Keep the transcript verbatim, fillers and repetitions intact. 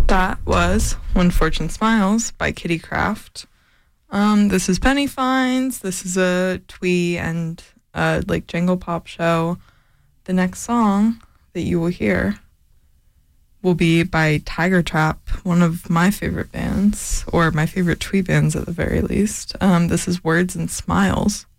That was When Fortune Smiles by Kitty Craft. Um, this is Penny Finds. This is a twee and uh, like jangle pop show. The next song that you will hear will be by Tiger Trap, one of my favorite bands, or my favorite twee bands at the very least. Um, this is Words and Smiles.